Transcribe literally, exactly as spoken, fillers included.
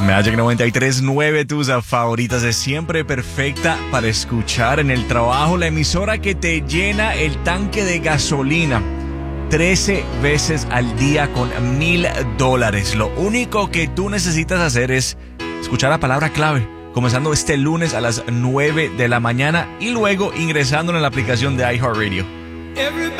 Magic noventa y tres punto nueve, tus favoritas de siempre, perfecta para escuchar en el trabajo, la emisora que te llena el tanque de gasolina trece veces al día con mil dólares. Lo único que tú necesitas hacer es escuchar la palabra clave, comenzando este lunes a las nueve de la mañana y luego ingresando en la aplicación de iHeartRadio.